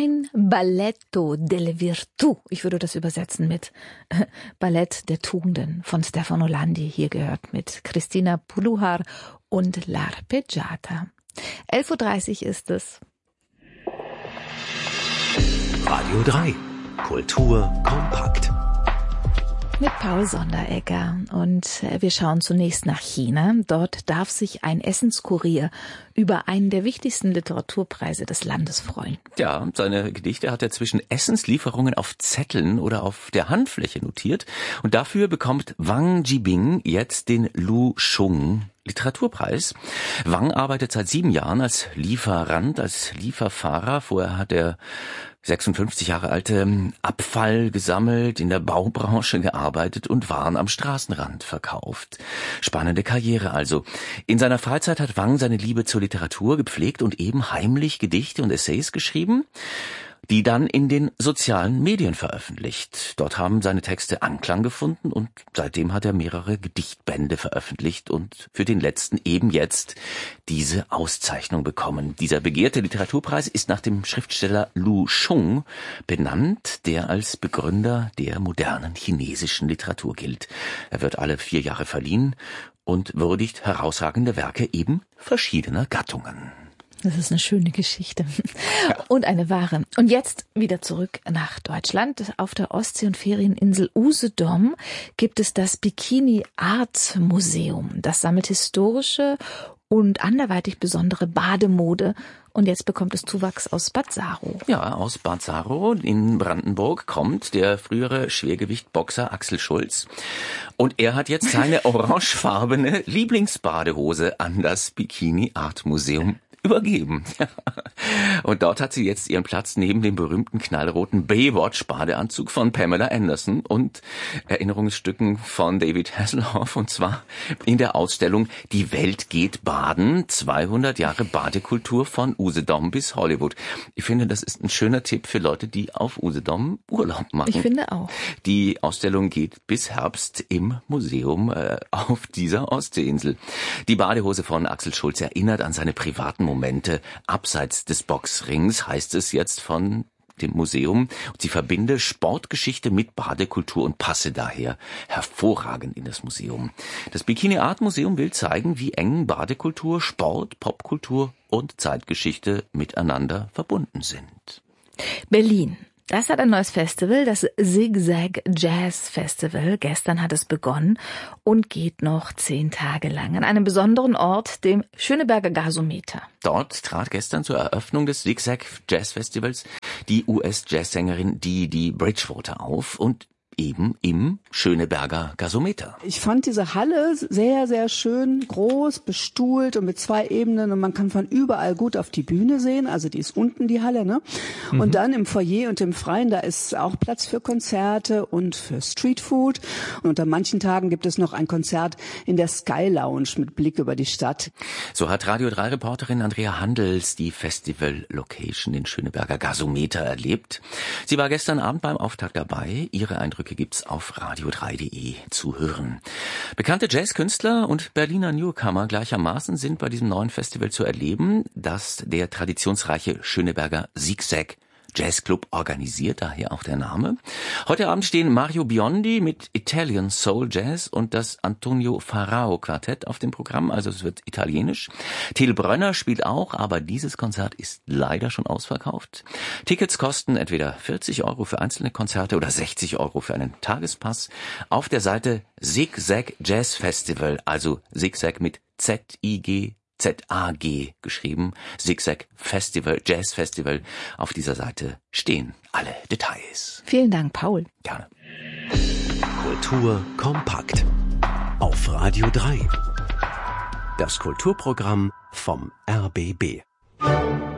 Ein Balletto delle Virtù. Ich würde das übersetzen mit Ballett der Tugenden von Stefano Landi. Hier gehört mit Cristina Puluhar und L'Arpeggiata. 11.30 Uhr ist es. Radio 3. Kultur kompakt. Mit Paul Sonderegger. Und wir schauen zunächst nach China. Dort darf sich ein Essenskurier über einen der wichtigsten Literaturpreise des Landes freuen. Ja, seine Gedichte hat er zwischen Essenslieferungen auf Zetteln oder auf der Handfläche notiert. Und dafür bekommt Wang Jibing jetzt den Lu Xun Literaturpreis. Wang arbeitet seit 7 Jahren als Lieferant, als Lieferfahrer. Vorher hat er 56 Jahre alte Abfall gesammelt, in der Baubranche gearbeitet und Waren am Straßenrand verkauft. Spannende Karriere also. In seiner Freizeit hat Wang seine Liebe zur Literatur gepflegt und eben heimlich Gedichte und Essays geschrieben, die dann in den sozialen Medien veröffentlicht. Dort haben seine Texte Anklang gefunden und seitdem hat er mehrere Gedichtbände veröffentlicht und für den letzten eben jetzt diese Auszeichnung bekommen. Dieser begehrte Literaturpreis ist nach dem Schriftsteller Lu Xun benannt, der als Begründer der modernen chinesischen Literatur gilt. Er wird alle 4 Jahre verliehen und würdigt herausragende Werke eben verschiedener Gattungen. Das ist eine schöne Geschichte. Und eine wahre. Und jetzt wieder zurück nach Deutschland. Auf der Ostsee- und Ferieninsel Usedom gibt es das Bikini Art Museum. Das sammelt historische und anderweitig besondere Bademode. Und jetzt bekommt es Zuwachs aus Bad Saro. Ja, aus Bad Saro in Brandenburg kommt der frühere Schwergewicht-Boxer Axel Schulz. Und er hat jetzt seine orangefarbene Lieblingsbadehose an das Bikini Art Museum übergeben. Und dort hat sie jetzt ihren Platz neben dem berühmten knallroten Baywatch-Badeanzug von Pamela Anderson und Erinnerungsstücken von David Hasselhoff, und zwar in der Ausstellung Die Welt geht baden, 200 Jahre Badekultur von Usedom bis Hollywood. Ich finde, das ist ein schöner Tipp für Leute, die auf Usedom Urlaub machen. Ich finde auch. Die Ausstellung geht bis Herbst im Museum auf dieser Ostseeinsel. Die Badehose von Axel Schulz erinnert an seine privaten Momente abseits des Boxrings, heißt es jetzt von dem Museum. Und sie verbinde Sportgeschichte mit Badekultur und passe daher hervorragend in das Museum. Das Bikini Art Museum will zeigen, wie eng Badekultur, Sport, Popkultur und Zeitgeschichte miteinander verbunden sind. Berlin. Das hat ein neues Festival, das Zigzag Jazz Festival. Gestern hat es begonnen und geht noch 10 Tage lang an einem besonderen Ort, dem Schöneberger Gasometer. Dort trat gestern zur Eröffnung des Zigzag Jazz Festivals die US-Jazzsängerin Dee Bridgewater auf und eben im Schöneberger Gasometer. Ich fand diese Halle sehr, sehr schön, groß, bestuhlt und mit 2 Ebenen und man kann von überall gut auf die Bühne sehen. Also die ist unten, die Halle, ne? Und dann im Foyer und im Freien, da ist auch Platz für Konzerte und für Streetfood. Und an manchen Tagen gibt es noch ein Konzert in der Sky Lounge mit Blick über die Stadt. So hat Radio 3 Reporterin Andrea Handels die Festival-Location, den Schöneberger Gasometer, erlebt. Sie war gestern Abend beim Auftakt dabei. Ihre Eindrücke gibt's auf radio3.de zu hören. Bekannte Jazzkünstler und Berliner Newcomer gleichermaßen sind bei diesem neuen Festival zu erleben, das der traditionsreiche Schöneberger Zigzag Jazzclub organisiert, daher auch der Name. Heute Abend stehen Mario Biondi mit Italian Soul Jazz und das Antonio Farao Quartett auf dem Programm, also es wird italienisch. Till Brönner spielt auch, aber dieses Konzert ist leider schon ausverkauft. Tickets kosten entweder 40 € für einzelne Konzerte oder 60 € für einen Tagespass. Auf der Seite Zigzag Jazz Festival, also Zigzag mit ZIG geschrieben, Zigzag Festival, Jazz Festival. Auf dieser Seite stehen alle Details. Vielen Dank, Paul. Gerne. Kultur kompakt. Auf Radio 3. Das Kulturprogramm vom RBB.